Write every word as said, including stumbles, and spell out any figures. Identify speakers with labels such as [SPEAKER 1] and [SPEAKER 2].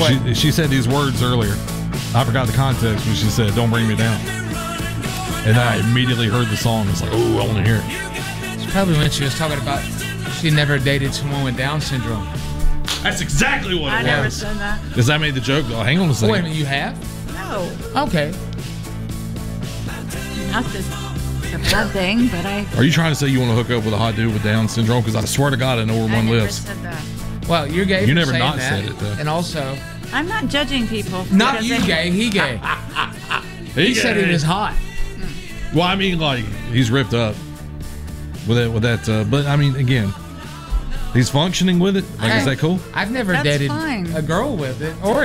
[SPEAKER 1] She, she said these words earlier. I forgot the context when she said, "Don't bring me down." And I immediately heard the song. I was like, "Oh, I want to hear it."
[SPEAKER 2] It's probably when she was talking about she never dated someone with Down syndrome.
[SPEAKER 1] That's exactly what it
[SPEAKER 3] I
[SPEAKER 1] was.
[SPEAKER 3] never said that.
[SPEAKER 1] Because I made the joke. Oh, hang on a
[SPEAKER 2] Oh,
[SPEAKER 1] second.
[SPEAKER 2] wait a minute, you have?
[SPEAKER 3] No,
[SPEAKER 2] Okay.
[SPEAKER 3] not this. It's a bad thing, but I.
[SPEAKER 1] Are you trying to say you want to hook up with a hot dude with Down syndrome? Because I swear to God, I know where
[SPEAKER 3] I
[SPEAKER 1] one
[SPEAKER 3] never
[SPEAKER 1] lives.
[SPEAKER 3] said that.
[SPEAKER 2] Well, you're gay.
[SPEAKER 1] You
[SPEAKER 2] for
[SPEAKER 1] never
[SPEAKER 2] saying
[SPEAKER 1] not
[SPEAKER 2] that.
[SPEAKER 1] said it, though.
[SPEAKER 2] And also,
[SPEAKER 3] I'm not judging people.
[SPEAKER 2] not
[SPEAKER 3] because
[SPEAKER 2] you
[SPEAKER 3] they-
[SPEAKER 2] gay, he gay. He said he was hot.
[SPEAKER 1] Well, I mean, like he's ripped up with that. With that, uh, but I mean, again, he's functioning with it. Like, is
[SPEAKER 2] Hey,
[SPEAKER 1] that cool?
[SPEAKER 2] I've never
[SPEAKER 3] That's
[SPEAKER 2] dated
[SPEAKER 3] fine.
[SPEAKER 2] a girl with it or